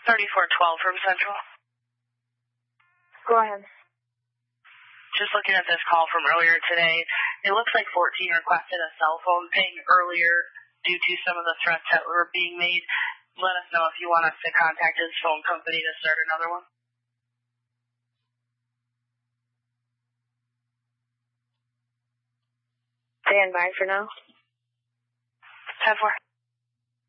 3412 from Central. Go ahead. Just looking at this call from earlier today, it looks like 14 requested a cell phone ping earlier due to some of the threats that were being made. Let us know if you want us to contact his phone company to start another one. Stand by for now. 10-4.